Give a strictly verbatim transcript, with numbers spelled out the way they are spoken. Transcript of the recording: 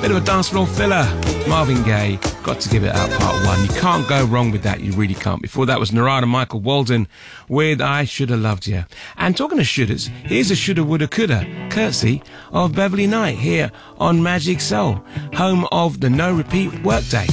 Bit of a dance floor filler. Marvin Gaye, Got to Give It Up Part one. You can't go wrong with that, you really can't. Before that was Narada Michael Walden with I Shoulda Loved Ya. And talking of shouldas, here's a shoulda, woulda, coulda, courtesy of Beverly Knight here on Magic Soul, home of the no repeat workday.